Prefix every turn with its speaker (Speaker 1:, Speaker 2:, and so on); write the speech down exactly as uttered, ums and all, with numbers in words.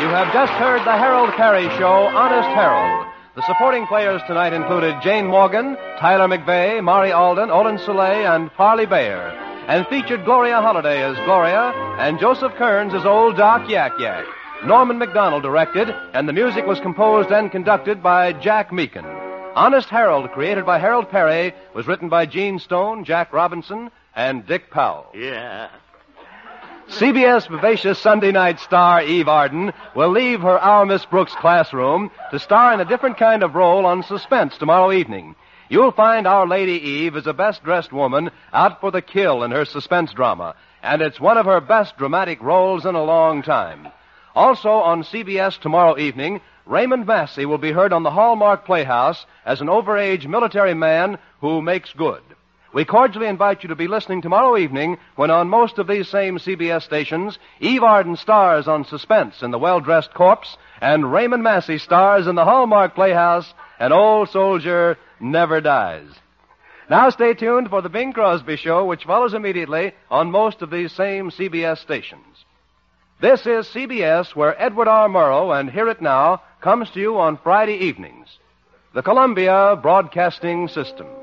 Speaker 1: You have just heard the Harold Perry Show, Honest Harold. The supporting players tonight included Jane Morgan, Tyler McVeigh, Mari Alden, Olin Soleil, and Parley Bayer, and featured Gloria Holliday as Gloria and Joseph Kearns as Old Doc Yak Yak. Norman McDonald directed, and the music was composed and conducted by Jack Meakin. Honest Harold, created by Harold Perry, was written by Gene Stone, Jack Robinson, and Dick Powell.
Speaker 2: Yeah.
Speaker 1: C B S vivacious Sunday night star Eve Arden will leave her Our Miss Brooks classroom to star in a different kind of role on Suspense tomorrow evening. You'll find Our Lady Eve is a best-dressed woman out for the kill in her suspense drama, and it's one of her best dramatic roles in a long time. Also on C B S tomorrow evening, Raymond Massey will be heard on the Hallmark Playhouse as an overage military man who makes good. We cordially invite you to be listening tomorrow evening when on most of these same C B S stations, Eve Arden stars on Suspense in The Well-Dressed Corpse, and Raymond Massey stars in the Hallmark Playhouse, An Old Soldier Never Dies. Now stay tuned for the Bing Crosby Show, which follows immediately on most of these same C B S stations. This is C B S, where Edward R. Murrow and Hear It Now comes to you on Friday evenings. The Columbia Broadcasting System.